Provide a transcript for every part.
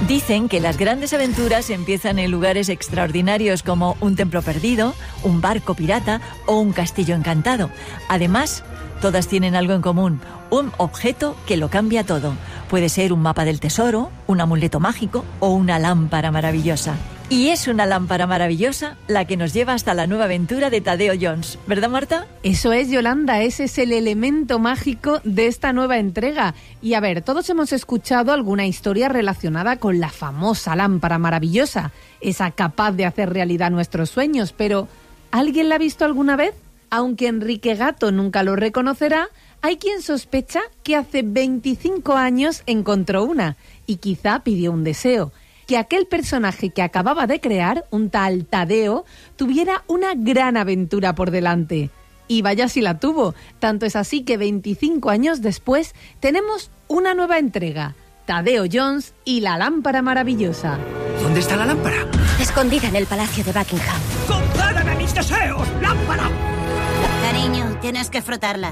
Dicen que las grandes aventuras empiezan en lugares extraordinarios como un templo perdido, un barco pirata o un castillo encantado. Además, todas tienen algo en común, un objeto que lo cambia todo. Puede ser un mapa del tesoro, un amuleto mágico o una lámpara maravillosa. Y es una lámpara maravillosa la que nos lleva hasta la nueva aventura de Tadeo Jones, ¿verdad, Marta? Eso es, Yolanda, ese es el elemento mágico de esta nueva entrega. Y a ver, todos hemos escuchado alguna historia relacionada con la famosa lámpara maravillosa, esa capaz de hacer realidad nuestros sueños, pero ¿alguien la ha visto alguna vez? Aunque Enrique Gato nunca lo reconocerá, hay quien sospecha que hace 25 años encontró una y quizá pidió un deseo: que aquel personaje que acababa de crear, un tal Tadeo, tuviera una gran aventura por delante. Y vaya si la tuvo. Tanto es así que 25 años después tenemos una nueva entrega: Tadeo Jones y la lámpara maravillosa. ¿Dónde está la lámpara? Escondida en el Palacio de Buckingham. ¡Concédeme mis deseos, lámpara! Cariño, tienes que frotarla.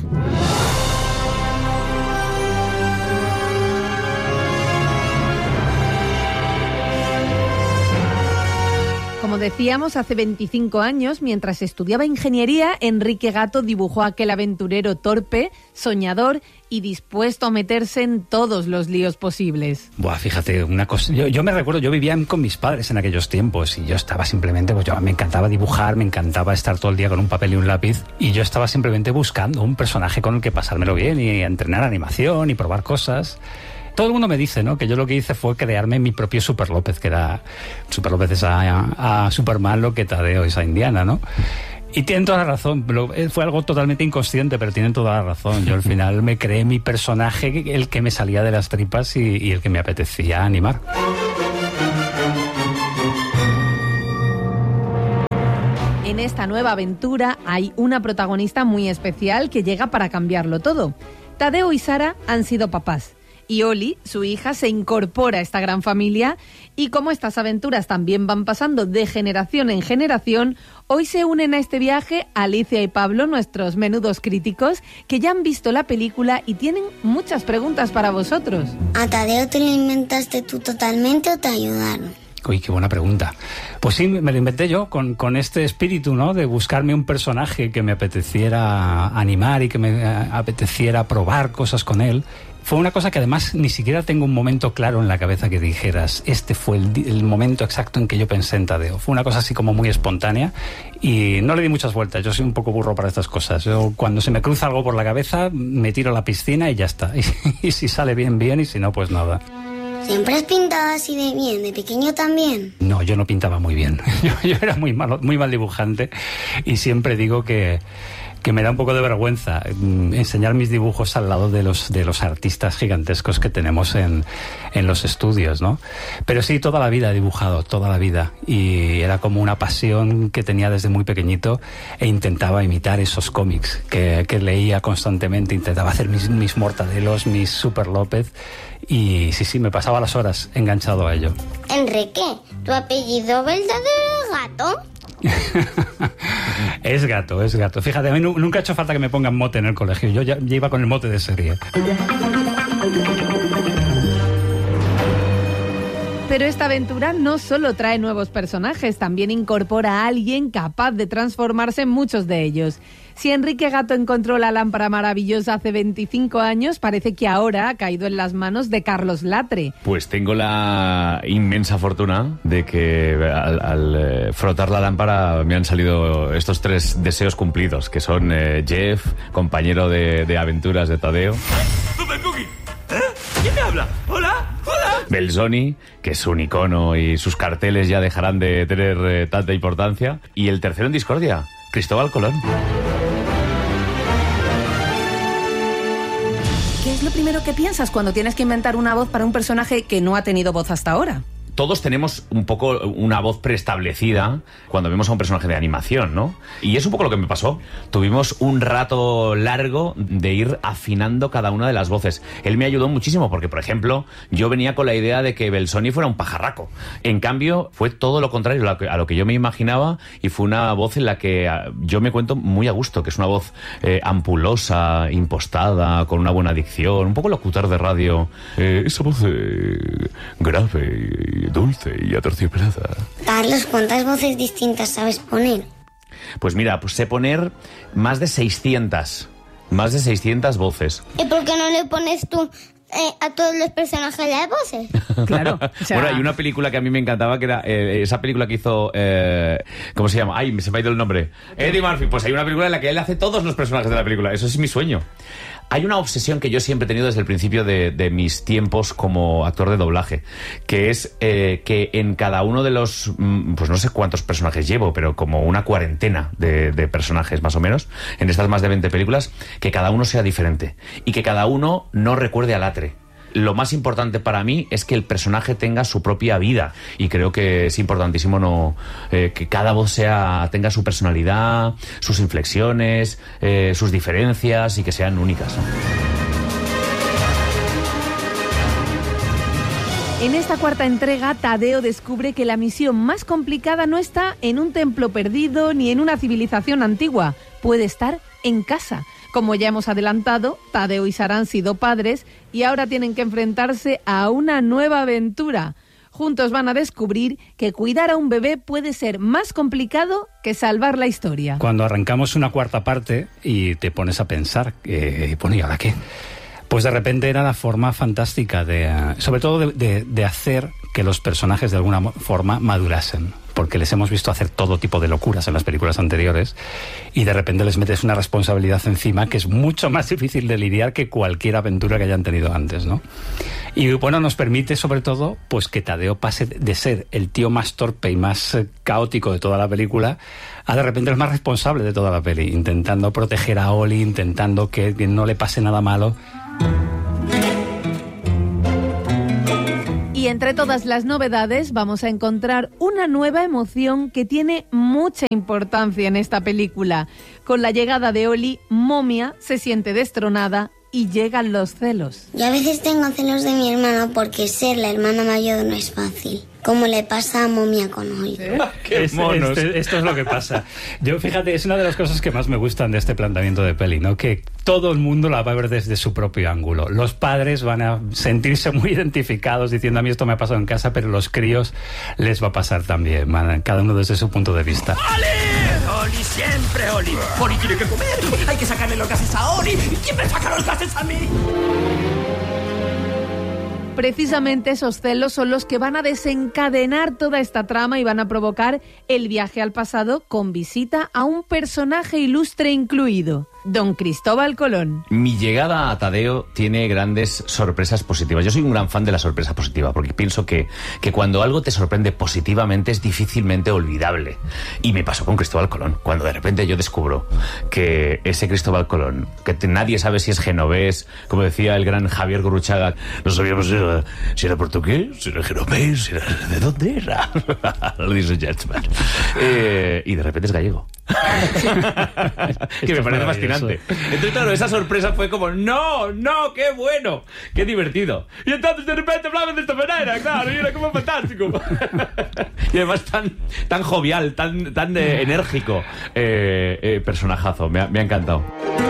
Como decíamos, hace 25 años, mientras estudiaba ingeniería, Enrique Gato dibujó a aquel aventurero torpe, soñador y dispuesto a meterse en todos los líos posibles. Buah, fíjate, una cosa. Yo me recuerdo, yo vivía con mis padres en aquellos tiempos y yo estaba simplemente, pues yo me encantaba dibujar, me encantaba estar todo el día con un papel y un lápiz y yo estaba simplemente buscando un personaje con el que pasármelo bien y entrenar animación y probar cosas. Todo el mundo me dice, ¿no?, que yo lo que hice fue crearme mi propio Super López, que era Super López es a Superman lo que Tadeo es a Indiana, ¿no? Y tienen toda la razón, fue algo totalmente inconsciente, pero tienen toda la razón. Yo al final me creé mi personaje, el que me salía de las tripas y el que me apetecía animar. En esta nueva aventura hay una protagonista muy especial que llega para cambiarlo todo. Tadeo y Sara han sido papás. Y Oli, su hija, se incorpora a esta gran familia y como estas aventuras también van pasando de generación en generación, hoy se unen a este viaje Alicia y Pablo, nuestros menudos críticos, que ya han visto la película y tienen muchas preguntas para vosotros. ¿A Tadeo te lo inventaste tú totalmente o te ayudaron? Uy, qué buena pregunta. Pues sí, me lo inventé yo con este espíritu, ¿no?, de buscarme un personaje que me apeteciera animar y que me apeteciera probar cosas con él. Fue una cosa que además ni siquiera tengo un momento claro en la cabeza que dijeras, este fue el momento exacto en que yo pensé en Tadeo. Fue una cosa así como muy espontánea y no le di muchas vueltas. Yo soy un poco burro para estas cosas. Yo, cuando se me cruza algo por la cabeza, me tiro a la piscina y ya está. Y si sale bien, bien, y si no, pues nada. ¿Siempre has pintado así de bien? ¿De pequeño también? No, yo no pintaba muy bien. Yo era muy mal dibujante y siempre digo que me da un poco de vergüenza enseñar mis dibujos al lado de los artistas gigantescos que tenemos en los estudios, ¿no? Pero sí, toda la vida he dibujado, toda la vida. Y era como una pasión que tenía desde muy pequeñito e intentaba imitar esos cómics que leía constantemente. Intentaba hacer mis Mortadelos, mis Super López. Y sí, me pasaba las horas enganchado a ello. Enrique, ¿tu apellido verdadero es Gato? Es Gato. Fíjate, a mí nunca ha hecho falta que me pongan mote en el colegio. Yo ya iba con el mote de serie. Pero esta aventura no solo trae nuevos personajes, también incorpora a alguien capaz de transformarse en muchos de ellos. Si Enrique Gato encontró la lámpara maravillosa hace 25 años, parece que ahora ha caído en las manos de Carlos Latre. Pues tengo la inmensa fortuna de que al frotar la lámpara me han salido estos 3 deseos cumplidos, que son Jeff, compañero de aventuras de Tadeo. ¿Quién me habla? ¿Hola? Belzoni, que es un icono y sus carteles ya dejarán de tener tanta importancia. Y el tercero en discordia, Cristóbal Colón. ¿Qué es lo primero que piensas cuando tienes que inventar una voz para un personaje que no ha tenido voz hasta ahora? todos tenemos un poco una voz preestablecida cuando vemos a un personaje de animación, ¿no? Y es un poco lo que me pasó. Tuvimos un rato largo de ir afinando cada una de las voces. Él me ayudó muchísimo porque, por ejemplo, yo venía con la idea de que Belzoni fuera un pajarraco. En cambio, fue todo lo contrario a lo que yo me imaginaba, y fue una voz en la que yo me cuento muy a gusto, que es una voz ampulosa, impostada, con una buena dicción, un poco locutor de radio. Esa voz grave, dulce y aterciopelada. Carlos, ¿cuántas voces distintas sabes poner? Pues mira, pues sé poner más de 600. Más de 600 voces. ¿Y por qué no le pones tú a todos los personajes las voces? Claro. Bueno, hay una película que a mí me encantaba, que era esa película que hizo... ¿cómo se llama? Ay, se me ha ido el nombre. Eddie Murphy. Pues hay una película en la que él hace todos los personajes de la película. Eso es mi sueño. Hay una obsesión que yo siempre he tenido desde el principio de mis tiempos como actor de doblaje, que es que en cada uno de los... pues no sé cuántos personajes llevo, pero como una cuarentena de personajes más o menos, en estas más de 20 películas, que cada uno sea diferente y que cada uno no recuerde al atre. Lo más importante para mí es que el personaje tenga su propia vida, y creo que es importantísimo que cada voz tenga su personalidad, sus inflexiones, sus diferencias, y que sean únicas, ¿no? En esta cuarta entrega, Tadeo descubre que la misión más complicada no está en un templo perdido ni en una civilización antigua. Puede estar en casa. Como ya hemos adelantado, Tadeo y Sara han sido padres y ahora tienen que enfrentarse a una nueva aventura. Juntos van a descubrir que cuidar a un bebé puede ser más complicado que salvar la historia. Cuando arrancamos una cuarta parte y te pones a pensar, bueno, ¿y ahora qué? Pues de repente era la forma fantástica sobre todo de hacer que los personajes de alguna forma madurasen, porque les hemos visto hacer todo tipo de locuras en las películas anteriores, y de repente les metes una responsabilidad encima que es mucho más difícil de lidiar que cualquier aventura que hayan tenido antes, ¿no? Y bueno, nos permite sobre todo pues que Tadeo pase de ser el tío más torpe y más caótico de toda la película a de repente el más responsable de toda la peli, intentando proteger a Oli, intentando que no le pase nada malo. Y entre todas las novedades vamos a encontrar una nueva emoción que tiene mucha importancia en esta película. Con la llegada de Oli, Momia se siente destronada y llegan los celos. Yo a veces tengo celos de mi hermano porque ser la hermana mayor no es fácil, como le pasa a Momia con Oli. ¡Qué monos! Esto es lo que pasa. Yo, fíjate, es una de las cosas que más me gustan de este planteamiento de peli, ¿no? Que todo el mundo la va a ver desde su propio ángulo. Los padres van a sentirse muy identificados diciendo, a mí esto me ha pasado en casa, pero los críos les va a pasar también, cada uno desde su punto de vista. ¡Oli! ¡Oli, siempre Oli! ¡Oli tiene que comer! ¡Hay que sacarle los gases a Oli! ¿Quién me saca los gases a mí? Precisamente esos celos son los que van a desencadenar toda esta trama y van a provocar el viaje al pasado con visita a un personaje ilustre incluido, Don Cristóbal Colón. Mi llegada a Tadeo tiene grandes sorpresas positivas. Yo soy un gran fan de la sorpresa positiva, porque pienso que cuando algo te sorprende positivamente es difícilmente olvidable. Y me pasó con Cristóbal Colón, cuando de repente yo descubro que ese Cristóbal Colón, que nadie sabe si es genovés, como decía el gran Javier Gurruchaga, no sabíamos si era portugués, si era genovés, si era, ¿de dónde era? Ladies and gentlemen. Y de repente es gallego. Que me parece fascinante. Entonces, claro, esa sorpresa fue como, ¡no! ¡Qué bueno! ¡Qué divertido! Y entonces de repente hablaban de esta manera, claro, y era como fantástico. Y además tan jovial, tan enérgico. Personajazo, me ha encantado.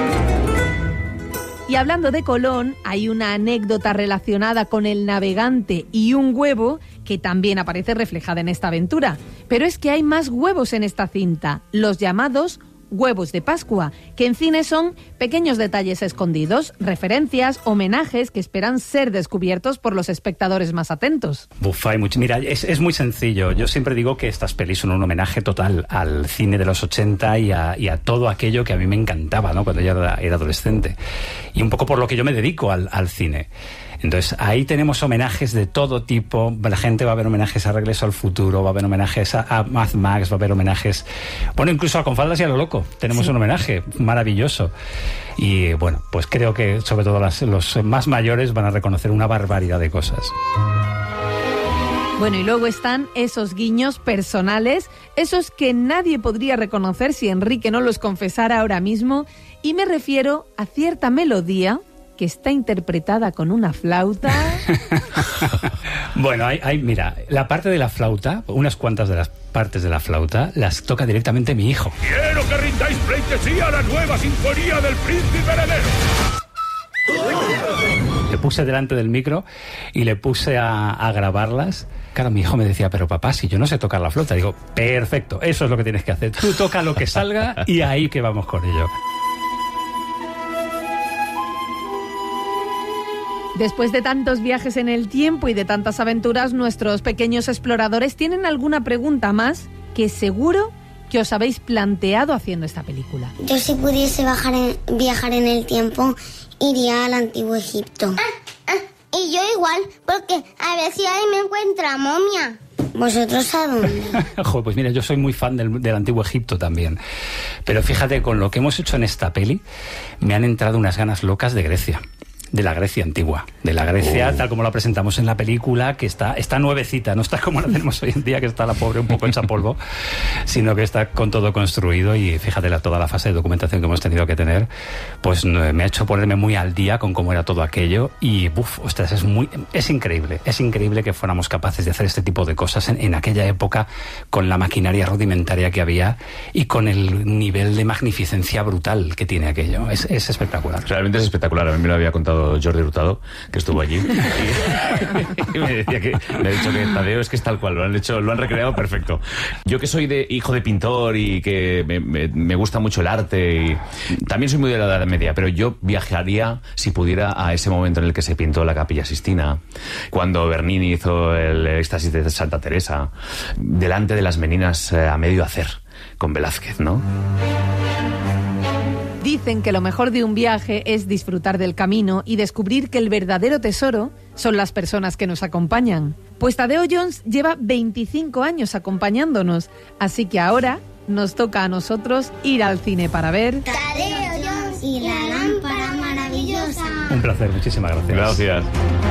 Y hablando de Colón, hay una anécdota relacionada con el navegante y un huevo que también aparece reflejada en esta aventura. Pero es que hay más huevos en esta cinta, los llamados huevos de Pascua, que en cine son pequeños detalles escondidos, referencias, homenajes que esperan ser descubiertos por los espectadores más atentos. Mira, es muy sencillo. Yo siempre digo que estas pelis son un homenaje total al cine de los 80 y a todo aquello que a mí me encantaba, ¿no? Cuando yo era adolescente. Y un poco por lo que yo me dedico al cine. Entonces, ahí tenemos homenajes de todo tipo. La gente va a ver homenajes a Regreso al Futuro, va a haber homenajes a Mad Max, va a haber homenajes... Bueno, incluso a Con faldas y a lo loco. Tenemos un homenaje maravilloso. Y bueno, pues creo que sobre todo los más mayores van a reconocer una barbaridad de cosas. Bueno, y luego están esos guiños personales, esos que nadie podría reconocer si Enrique no los confesara ahora mismo, y me refiero a cierta melodía que está interpretada con una flauta. Bueno, mira, la parte de la flauta, unas cuantas de las partes de la flauta, las toca directamente mi hijo. Quiero que rindáis pleitesía a la nueva sinfonía del Príncipe Heredero. Le puse delante del micro y le puse a grabarlas. Claro, mi hijo me decía, pero papá, si yo no sé tocar la flauta. Digo, perfecto, eso es lo que tienes que hacer. Tú toca lo que salga y ahí que vamos con ello. Después de tantos viajes en el tiempo y de tantas aventuras, nuestros pequeños exploradores tienen alguna pregunta más que seguro que os habéis planteado haciendo esta película. Yo si pudiese viajar en el tiempo, iría al Antiguo Egipto. Y yo igual, porque a ver si ahí me encuentra momia. ¿Vosotros a dónde? Joder, pues mira, yo soy muy fan del Antiguo Egipto también. Pero fíjate, con lo que hemos hecho en esta peli, me han entrado unas ganas locas de Grecia. De la Grecia antigua, de la Grecia tal como la presentamos en la película, que está nuevecita, no está como la tenemos hoy en día, que está la pobre un poco hecha polvo, sino que está con todo construido. Y fíjate, toda la fase de documentación que hemos tenido que tener, pues me ha hecho ponerme muy al día con cómo era todo aquello. Y ostras, es increíble que fuéramos capaces de hacer este tipo de cosas en aquella época, con la maquinaria rudimentaria que había y con el nivel de magnificencia brutal que tiene aquello. Es espectacular. Realmente es espectacular. A mí me lo había contado Jordi Hurtado, que estuvo allí, y me decía me ha dicho que Tadeo es que es tal cual, lo han recreado perfecto. Yo que soy hijo de pintor y que me gusta mucho el arte, y también soy muy de la Edad Media, pero yo viajaría, si pudiera, a ese momento en el que se pintó la Capilla Sistina, cuando Bernini hizo el éxtasis de Santa Teresa, delante de las meninas a medio hacer, con Velázquez, ¿no? Dicen que lo mejor de un viaje es disfrutar del camino y descubrir que el verdadero tesoro son las personas que nos acompañan. Pues Tadeo Jones lleva 25 años acompañándonos, así que ahora nos toca a nosotros ir al cine para ver Tadeo Jones y la lámpara maravillosa. Un placer, muchísimas gracias. Gracias.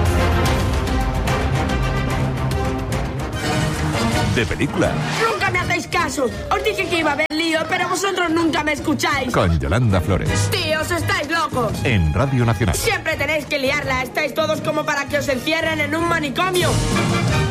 De película. Nunca me hacéis caso. Os dije que iba a haber lío, pero vosotros nunca me escucháis. Con Yolanda Flores. Tíos, estáis locos. En Radio Nacional. Siempre tenéis que liarla. Estáis todos como para que os encierren en un manicomio.